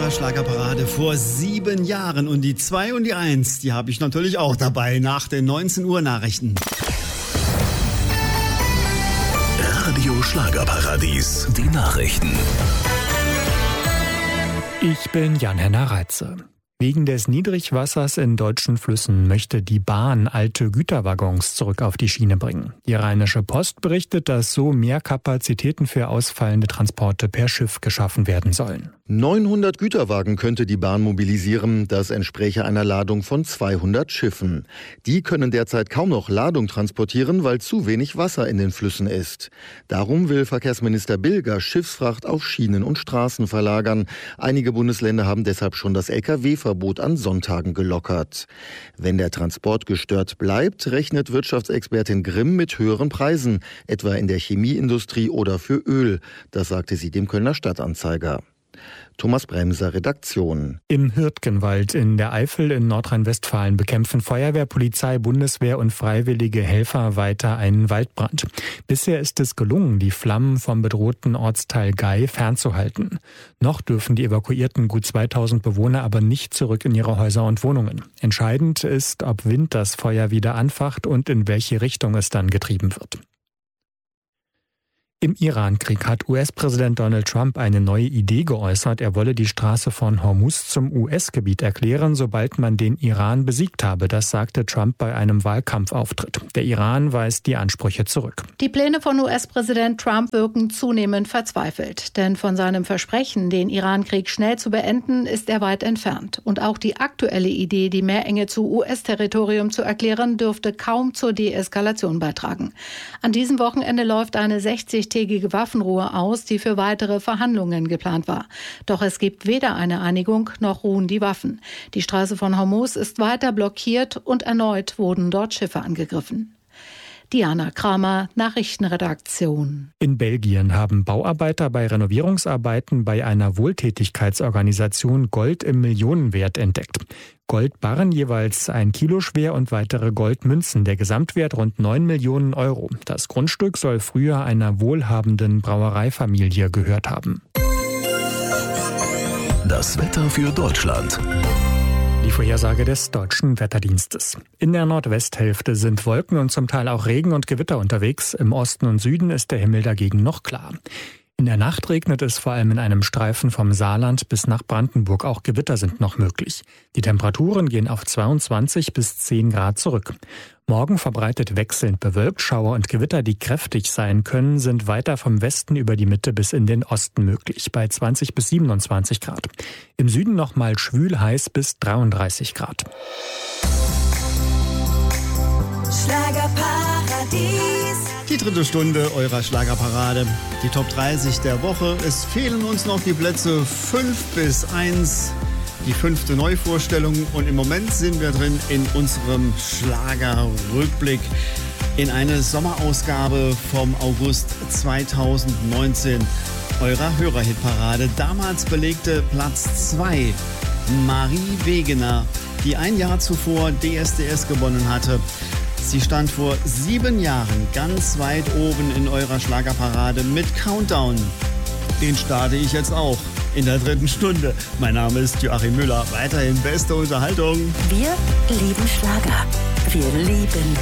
eurer Schlagerparade vor 7 Jahren. Und die 2 und die 1, die habe ich natürlich auch dabei nach den 19 Uhr Nachrichten. Radio Schlagerparadies, die Nachrichten. Ich bin Jan-Henner Reitze. Wegen des Niedrigwassers in deutschen Flüssen möchte die Bahn alte Güterwaggons zurück auf die Schiene bringen. Die Rheinische Post berichtet, dass so mehr Kapazitäten für ausfallende Transporte per Schiff geschaffen werden sollen. 900 Güterwagen könnte die Bahn mobilisieren. Das entspräche einer Ladung von 200 Schiffen. Die können derzeit kaum noch Ladung transportieren, weil zu wenig Wasser in den Flüssen ist. Darum will Verkehrsminister Bilger Schiffsfracht auf Schienen und Straßen verlagern. Einige Bundesländer haben deshalb schon das Lkw-Verbot an Sonntagen gelockert. Wenn der Transport gestört bleibt, rechnet Wirtschaftsexpertin Grimm mit höheren Preisen, etwa in der Chemieindustrie oder für Öl. Das sagte sie dem Kölner Stadtanzeiger. Thomas Bremser, Redaktion. Im Hürtgenwald in der Eifel in Nordrhein-Westfalen bekämpfen Feuerwehr, Polizei, Bundeswehr und freiwillige Helfer weiter einen Waldbrand. Bisher ist es gelungen, die Flammen vom bedrohten Ortsteil Gay fernzuhalten. Noch dürfen die evakuierten gut 2000 Bewohner aber nicht zurück in ihre Häuser und Wohnungen. Entscheidend ist, ob Wind das Feuer wieder anfacht und in welche Richtung es dann getrieben wird. Im Iran-Krieg hat US-Präsident Donald Trump eine neue Idee geäußert. Er wolle die Straße von Hormuz zum US-Gebiet erklären, sobald man den Iran besiegt habe. Das sagte Trump bei einem Wahlkampfauftritt. Der Iran weist die Ansprüche zurück. Die Pläne von US-Präsident Trump wirken zunehmend verzweifelt. Denn von seinem Versprechen, den Iran-Krieg schnell zu beenden, ist er weit entfernt. Und auch die aktuelle Idee, die Meerenge zu US-Territorium zu erklären, dürfte kaum zur Deeskalation beitragen. An diesem Wochenende läuft eine 60-tägige Waffenruhe aus, die für weitere Verhandlungen geplant war. Doch es gibt weder eine Einigung noch ruhen die Waffen. Die Straße von Hormuz ist weiter blockiert und erneut wurden dort Schiffe angegriffen. Diana Kramer, Nachrichtenredaktion. In Belgien haben Bauarbeiter bei Renovierungsarbeiten bei einer Wohltätigkeitsorganisation Gold im Millionenwert entdeckt. Goldbarren jeweils 1 Kilo schwer und weitere Goldmünzen. Der Gesamtwert rund 9 Millionen Euro. Das Grundstück soll früher einer wohlhabenden Brauereifamilie gehört haben. Das Wetter für Deutschland. Die Vorhersage des Deutschen Wetterdienstes. In der Nordwesthälfte sind Wolken und zum Teil auch Regen und Gewitter unterwegs. Im Osten und Süden ist der Himmel dagegen noch klar. In der Nacht regnet es vor allem in einem Streifen vom Saarland bis nach Brandenburg. Auch Gewitter sind noch möglich. Die Temperaturen gehen auf 22 bis 10 Grad zurück. Morgen verbreitet wechselnd bewölkt. Schauer und Gewitter, die kräftig sein können, sind weiter vom Westen über die Mitte bis in den Osten möglich, bei 20 bis 27 Grad. Im Süden nochmal schwül heiß bis 33 Grad. Schlagerparadies. Die 3. Stunde eurer Schlagerparade. Die Top 30 der Woche. Es fehlen uns noch die Plätze 5 bis 1. Die 5. Neuvorstellung. Und im Moment sind wir drin in unserem Schlagerrückblick. In eine Sommerausgabe vom August 2019 eurer Hörerhitparade. Damals belegte Platz 2 Marie Wegener, die ein Jahr zuvor DSDS gewonnen hatte. Sie stand vor 7 Jahren ganz weit oben in eurer Schlagerparade mit Countdown. Den starte ich jetzt auch in der 3. Stunde. Mein Name ist Joachim Müller. Weiterhin beste Unterhaltung. Wir lieben Schlager. Wir lieben